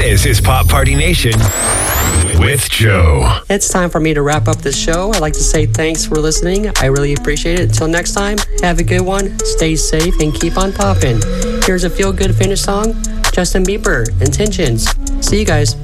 This is Pop Party Nation with Joe. It's time for me to wrap up this show. I'd like to say thanks for listening. I really appreciate it. Until next time, have a good one, stay safe, and keep on popping. Here's a feel-good finish song, Justin Bieber, Intentions. See you guys.